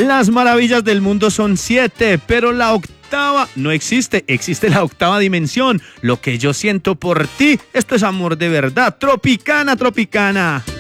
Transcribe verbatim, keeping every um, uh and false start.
Las maravillas del mundo son siete, pero la octava no existe, existe la octava dimensión. Lo que yo siento por ti, esto es amor de verdad. Tropicana, Tropicana.